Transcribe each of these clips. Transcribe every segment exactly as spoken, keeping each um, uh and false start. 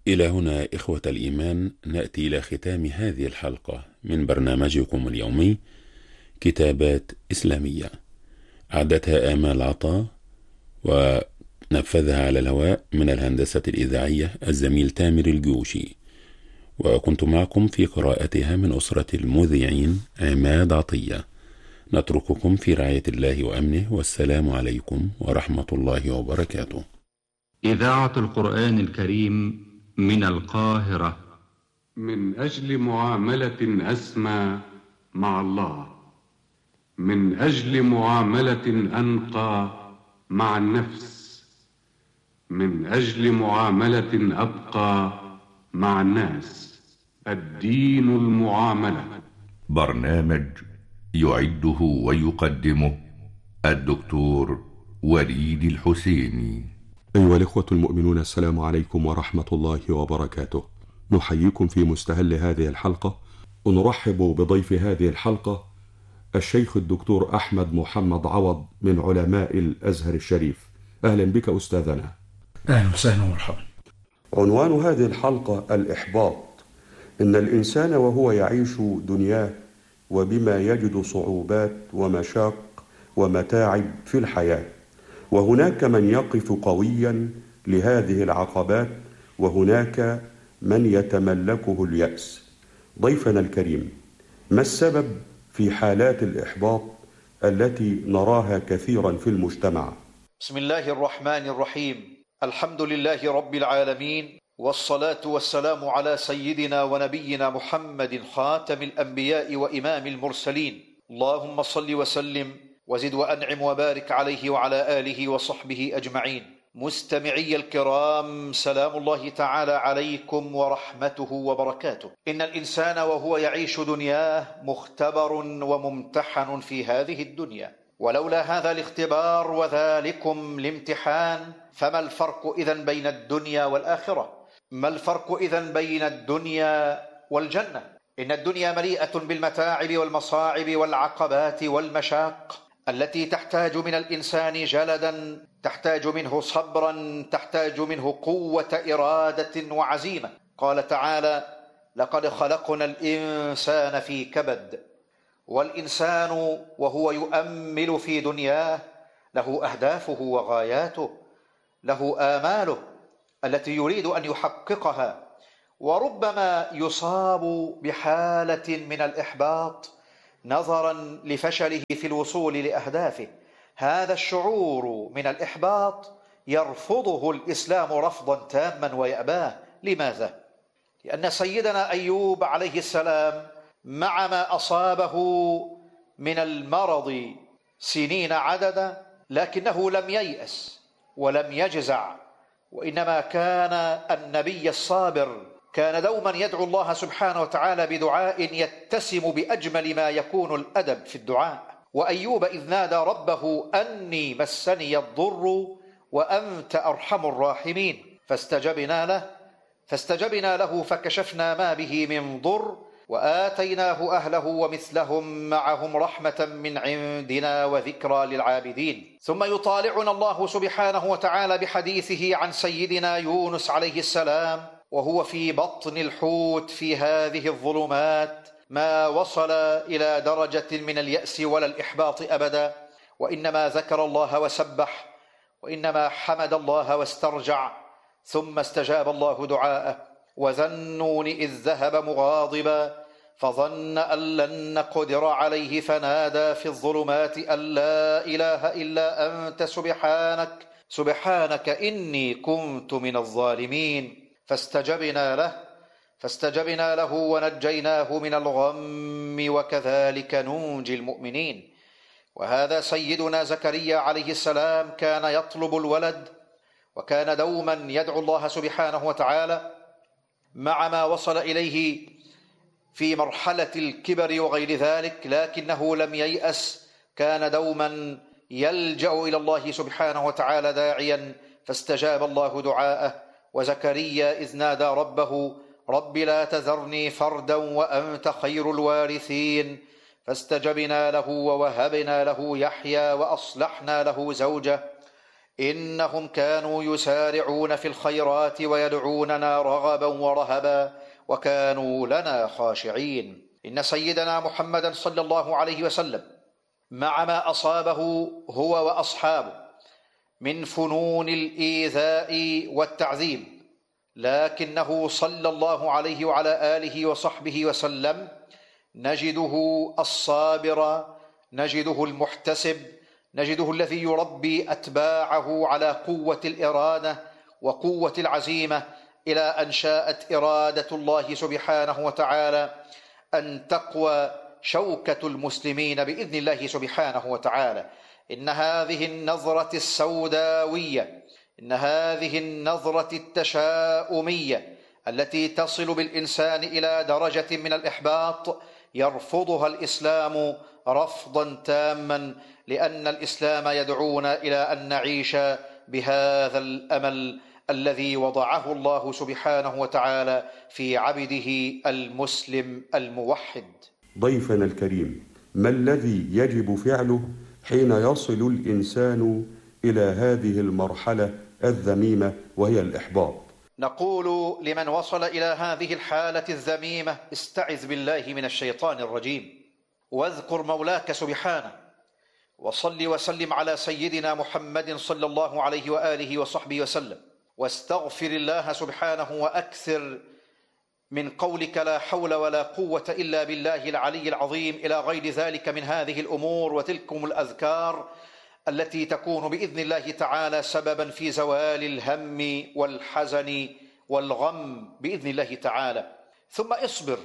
إلى هنا إخوة الإيمان نأتي إلى ختام هذه الحلقة من برنامجكم اليومي كتابات إسلامية، أعدتها آمال عطا ونفذها على الهواء من الهندسة الإذاعية الزميل تامر الجوشي، وكنت معكم في قراءتها من أسرة المذيعين عماد عطية. نترككم في رعاية الله وأمنه، والسلام عليكم ورحمة الله وبركاته. إذاعة القرآن الكريم من القاهرة. من أجل معاملة أسمى مع الله، من أجل معاملة أنقى مع النفس، من أجل معاملة أبقى مع الناس. الدين المعاملة. برنامج يعده ويقدمه الدكتور وليد الحسيني. أيها الإخوة المؤمنون، السلام عليكم ورحمة الله وبركاته. نحييكم في مستهل هذه الحلقة، ونرحب بضيف هذه الحلقة الشيخ الدكتور أحمد محمد عوض من علماء الأزهر الشريف. أهلا بك أستاذنا. أهلا وسهلا ومرحبا. عنوان هذه الحلقة الإحباط. إن الإنسان وهو يعيش دنياه وبما يجد صعوبات ومشاق ومتاعب في الحياة، وهناك من يقف قويا لهذه العقبات، وهناك من يتملكه اليأس. ضيفنا الكريم، ما السبب في حالات الإحباط التي نراها كثيرا في المجتمع؟ بسم الله الرحمن الرحيم. الحمد لله رب العالمين، والصلاة والسلام على سيدنا ونبينا محمد خاتم الأنبياء وإمام المرسلين. اللهم صل وسلم وزد وأنعم وبارك عليه وعلى آله وصحبه أجمعين. مستمعي الكرام، سلام الله تعالى عليكم ورحمته وبركاته. إن الإنسان وهو يعيش دنياه مختبر وممتحن في هذه الدنيا، ولولا هذا الاختبار وذلكم الامتحان فما الفرق إذن بين الدنيا والآخرة؟ ما الفرق إذن بين الدنيا والجنة؟ إن الدنيا مليئة بالمتاعب والمصاعب والعقبات والمشاق التي تحتاج من الإنسان جلدا، تحتاج منه صبرا، تحتاج منه قوة إرادة وعزيمة. قال تعالى: لقد خلقنا الإنسان في كبد. والإنسان وهو يؤمل في دنياه له أهدافه وغاياته، له آماله التي يريد أن يحققها، وربما يصاب بحالة من الإحباط نظرا لفشله في الوصول لأهدافه. هذا الشعور من الإحباط يرفضه الإسلام رفضا تاما ويأباه. لماذا؟ لأن سيدنا أيوب عليه السلام مع ما أصابه من المرض سنين عددا، لكنه لم ييأس ولم يجزع، وإنما كان النبي الصابر، كان دوما يدعو الله سبحانه وتعالى بدعاء يتسم بأجمل ما يكون الأدب في الدعاء. وأيوب إذ نادى ربه أني مسني الضر وأنت أرحم الراحمين فاستجبنا له فاستجبنا له فكشفنا ما به من ضر وآتيناه أهله ومثلهم معهم رحمة من عندنا وذكرى للعابدين. ثم يطالعنا الله سبحانه وتعالى بحديثه عن سيدنا يونس عليه السلام وهو في بطن الحوت في هذه الظلمات، ما وصل إلى درجة من اليأس ولا الإحباط أبدا، وإنما ذكر الله وسبح، وإنما حمد الله واسترجع، ثم استجاب الله دعاءه. وذا النون إذ ذهب مغاضبا فظن أن لن نقدر عليه فنادى في الظلمات أن لا إله إلا أنت سبحانك سبحانك إني كنت من الظالمين فاستجبنا له فاستجبنا له ونجيناه من الغم وكذلك ننجي المؤمنين. وهذا سيدنا زكريا عليه السلام كان يطلب الولد، وكان دوما يدعو الله سبحانه وتعالى مع ما وصل إليه في مرحلة الكبر وغير ذلك، لكنه لم ييأس، كان دوما يلجأ إلى الله سبحانه وتعالى داعيا فاستجاب الله دعاءه. وزكريا إذ نادى ربه رب لا تذرني فردا وأنت خير الوارثين فاستجبنا له ووهبنا له يحيى وأصلحنا له زوجه إنهم كانوا يسارعون في الخيرات ويدعوننا رغبا ورهبا وكانوا لنا خاشعين. إن سيدنا محمدا صلى الله عليه وسلم مع ما أصابه هو وأصحابه من فنون الإيذاء والتعذيب، لكنه صلى الله عليه وعلى آله وصحبه وسلم نجده الصابر، نجده المحتسب، نجده الذي يربي أتباعه على قوة الإرادة وقوة العزيمة، إلى أن شاءت إرادة الله سبحانه وتعالى أن تقوى شوكة المسلمين بإذن الله سبحانه وتعالى. إن هذه النظرة السوداوية، إن هذه النظرة التشاؤمية التي تصل بالإنسان إلى درجة من الإحباط يرفضها الإسلام رفضا تاما، لأن الإسلام يدعونا إلى أن نعيش بهذا الأمل الذي وضعه الله سبحانه وتعالى في عبده المسلم الموحد. ضيفنا الكريم، ما الذي يجب فعله حين يصل الإنسان إلى هذه المرحلة الذميمة وهي الإحباط؟ نقول لمن وصل إلى هذه الحالة الذميمة: استعذ بالله من الشيطان الرجيم، واذكر مولاك سبحانه، وصل وسلم على سيدنا محمد صلى الله عليه وآله وصحبه وسلم، واستغفر الله سبحانه، وأكثر من قولك لا حول ولا قوة إلا بالله العلي العظيم إلى غير ذلك من هذه الأمور وتلكم الأذكار التي تكون بإذن الله تعالى سببا في زوال الهم والحزن والغم بإذن الله تعالى. ثم اصبر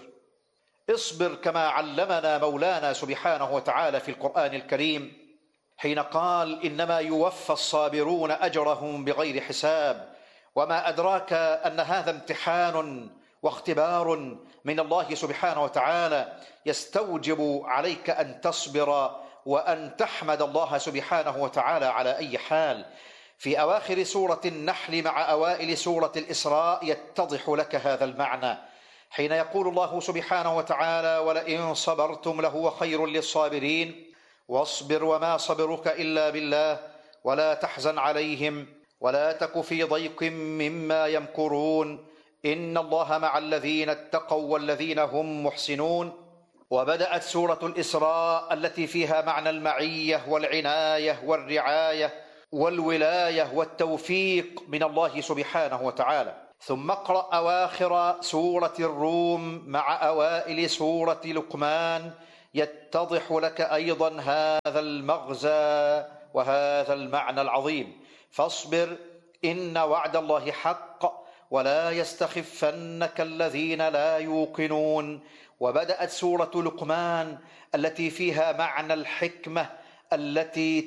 اصبر كما علمنا مولانا سبحانه وتعالى في القرآن الكريم حين قال: إنما يوفى الصابرون أجرهم بغير حساب. وما أدراك أن هذا امتحان واختبار من الله سبحانه وتعالى يستوجب عليك أن تصبر وأن تحمد الله سبحانه وتعالى على أي حال. في أواخر سورة النحل مع أوائل سورة الإسراء يتضح لك هذا المعنى، حين يقول الله سبحانه وتعالى: ولئن صبرتم لهو خير للصابرين واصبر وما صبرك إلا بالله ولا تحزن عليهم ولا تك في ضيق مما يمكرون إن الله مع الذين اتقوا والذين هم محسنون. وبدأت سورة الإسراء التي فيها معنى المعية والعناية والرعاية والولاية والتوفيق من الله سبحانه وتعالى. ثم اقرأ أواخر سورة الروم مع أوائل سورة لقمان يتضح لك أيضا هذا المغزى وهذا المعنى العظيم: فاصبر إن وعد الله حق ولا يستخفنك الذين لا يوقنون. وبدأت سورة لقمان التي فيها معنى الحكمة التي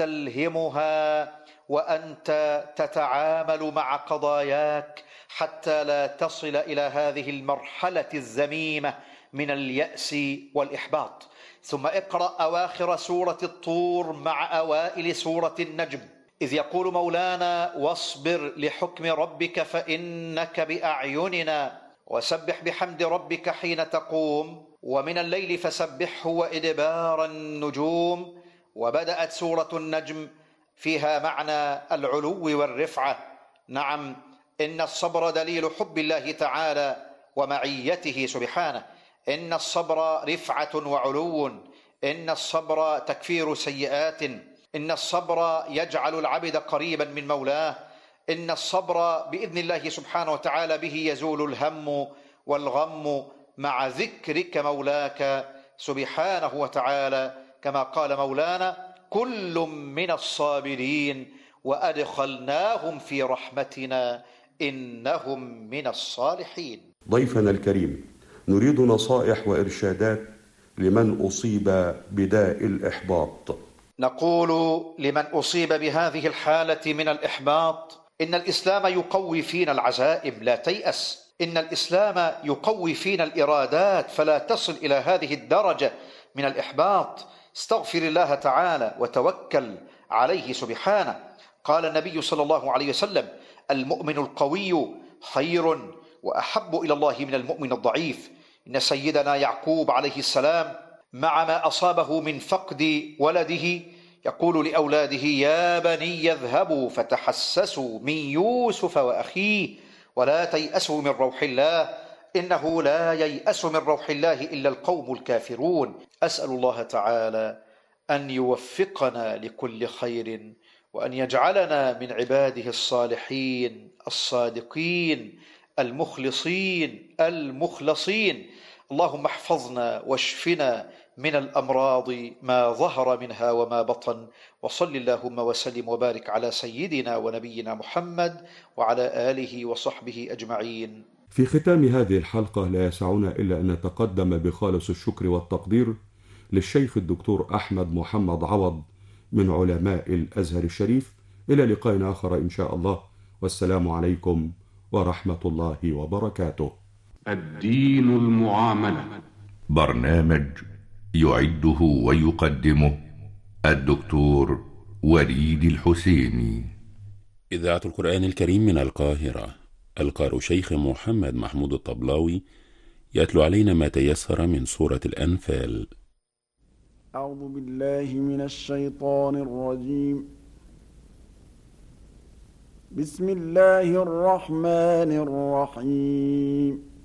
تستلهمها وأنت تتعامل مع قضاياك حتى لا تصل إلى هذه المرحلة الذميمة من اليأس والإحباط. ثم اقرأ أواخر سورة الطور مع أوائل سورة النجم إذ يقول مولانا: واصبر لحكم ربك فإنك بأعيننا وسبح بحمد ربك حين تقوم ومن الليل فسبحه وإدبار النجوم. وبدأت سورة النجم فيها معنى العلو والرفعة. نعم، إن الصبر دليل حب الله تعالى ومعيته سبحانه. إن الصبر رفعة وعلو، إن الصبر تكفير سيئات، إن الصبر يجعل العبد قريبا من مولاه، إن الصبر بإذن الله سبحانه وتعالى به يزول الهم والغم مع ذكرك مولاك سبحانه وتعالى، كما قال مولانا: كل من الصابرين وأدخلناهم في رحمتنا إنهم من الصالحين. ضيفنا الكريم، نريد نصائح وإرشادات لمن أصيب بداء الإحباط. نقول لمن أصيب بهذه الحالة من الإحباط: إن الإسلام يقوي فينا العزائم، لا تيأس. إن الإسلام يقوي فينا الإرادات فلا تصل إلى هذه الدرجة من الإحباط. استغفر الله تعالى وتوكل عليه سبحانه. قال النبي صلى الله عليه وسلم: المؤمن القوي خير وأحب إلى الله من المؤمن الضعيف. إن سيدنا يعقوب عليه السلام مع ما أصابه من فقد ولده يقول لأولاده: يا بني اذهبوا فتحسسوا من يوسف وأخيه ولا تيأسوا من روح الله إنه لا ييأس من روح الله إلا القوم الكافرون. أسأل الله تعالى أن يوفقنا لكل خير، وأن يجعلنا من عباده الصالحين الصادقين المخلصين المخلصين. اللهم احفظنا واشفنا من الأمراض ما ظهر منها وما بطن، وصل اللهم وسلم وبارك على سيدنا ونبينا محمد وعلى آله وصحبه أجمعين. في ختام هذه الحلقة لا يسعنا إلا أن نتقدم بخالص الشكر والتقدير للشيخ الدكتور أحمد محمد عوض من علماء الأزهر الشريف. إلى لقاء آخر إن شاء الله، والسلام عليكم ورحمة الله وبركاته. الدين المعاملة، برنامج يعده ويقدمه الدكتور وليد الحسيني. إذاعة القرآن الكريم من القاهرة. القارئ شيخ محمد محمود الطبلاوي يتلو علينا ما تيسر من سورة الأنفال. أعوذ بالله من الشيطان الرجيم. بسم الله الرحمن الرحيم.